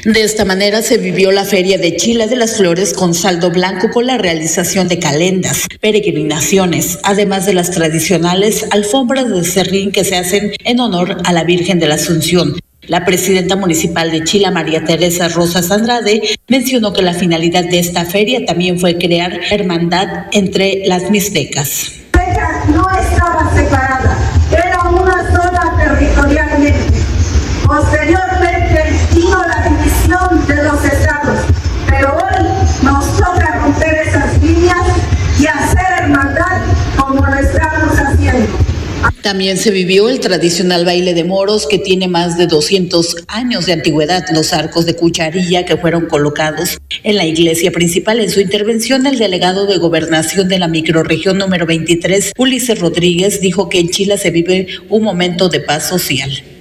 De esta manera se vivió la Feria de Chila de las Flores con saldo blanco, con la realización de calendas, peregrinaciones, además de las tradicionales alfombras de serrín que se hacen en honor a la Virgen de la Asunción. La presidenta municipal de Chila, María Teresa Rosas Andrade, mencionó que la finalidad de esta feria también fue crear hermandad entre las mixtecas. No estaba separada, era una sola territorialmente. Posteriormente vino la división de los estados, pero hoy nos toca romper esas líneas y hacer hermandad como lo estamos haciendo. También se vivió el tradicional baile de moros, que tiene más de 200 años de antigüedad. Los arcos de cucharilla que fueron colocados en la iglesia principal. En su intervención, el delegado de Gobernación de la microrregión número 23, Ulises Rodríguez, dijo que en Chile se vive un momento de paz social.